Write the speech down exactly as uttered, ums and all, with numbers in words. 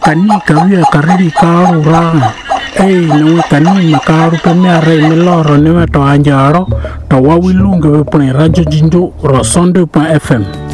kani kawia kariri karu ra ei no kani makaru pe me are me loro ne to anjaro to wawilunga we pone radio jinjo rosonde.fm